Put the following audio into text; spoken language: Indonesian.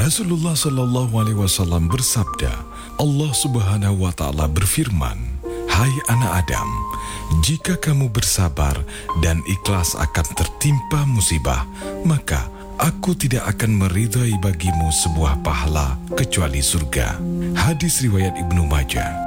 Rasulullah Shallallahu Alaihi Wasallam bersabda, Allah Subhanahu Wa Taala berfirman, "Hai anak Adam, jika kamu bersabar dan ikhlas akan tertimpa musibah, maka Aku tidak akan meridhai bagimu sebuah pahala kecuali surga." Hadis riwayat Ibnu Majah.